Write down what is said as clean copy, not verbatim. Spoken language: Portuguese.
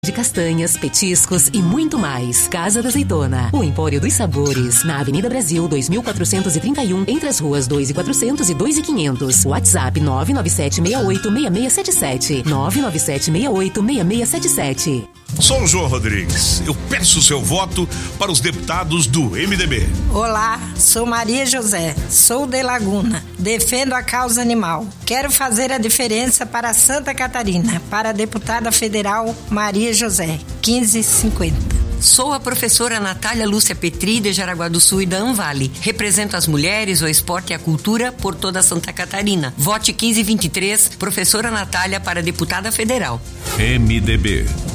De castanhas, petiscos e muito mais. Casa da Azeitona, o Empório dos Sabores, na Avenida Brasil 2431, entre as ruas 2.400 e 2.500. WhatsApp 997686677. 997686677. Sou o João Rodrigues. Eu peço o seu voto para os deputados do MDB. Olá, sou Maria José, sou de Laguna, defendo a causa animal. Quero fazer a diferença para Santa Catarina, para a deputada federal Maria José, 1550. Sou a professora Natália Lúcia Petri, de Jaraguá do Sul e da Anvale. Represento as mulheres, o esporte e a cultura por toda Santa Catarina. Vote 1523, professora Natália para deputada federal. MDB.